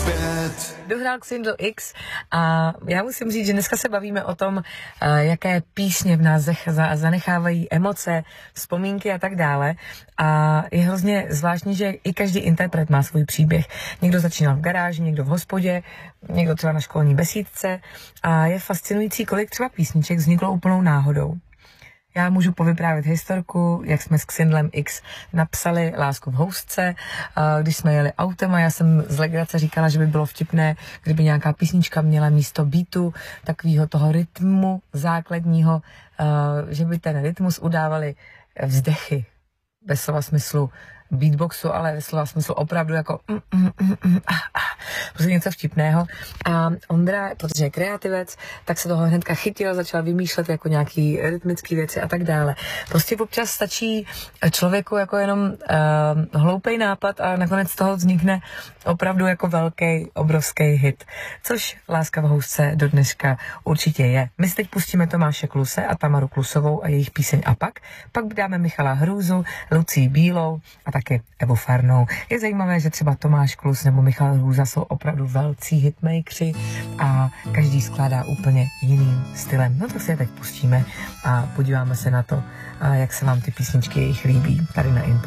Dohrál Xindl X a já musím říct, že dneska se bavíme o tom, jaké písně v nás zanechávají emoce, vzpomínky a tak dále. A je hrozně zvláštní, že i každý interpret má svůj příběh. Někdo začínal v garáži, někdo v hospodě, někdo třeba na školní besídce a je fascinující, kolik třeba písniček vzniklo úplnou náhodou. Já můžu povyprávět historku, jak jsme s Xindlem X napsali Lásku v housce, když jsme jeli autem a já jsem z legrace říkala, že by bylo vtipné, kdyby nějaká písnička měla místo beatu, takového toho rytmu základního, že by ten rytmus udávali vzdechy, bez slova smyslu beatboxu, ale ve slova smyslu opravdu jako prostě něco vtipného. A Ondra, protože je kreativec, tak se toho hnedka chytil, začal vymýšlet jako nějaký rytmický věci a tak dále. Prostě občas stačí člověku jako jenom hloupej nápad a nakonec z toho vznikne opravdu jako velký, obrovský hit. Což Láska v housce do dneška určitě je. My si teď pustíme Tomáše Kluse a Tamaru Klusovou a jejich píseň A pak dáme Michala Hrůzu, Lucii Bílou a taky Evu Farnou. Je zajímavé, že třeba Tomáš Klus nebo Michal Hrůza jsou opravdu velcí hitmakeri a každý skládá úplně jiným stylem. No tak si je teď pustíme a podíváme se na to, jak se vám ty písničky jejich líbí tady na Input.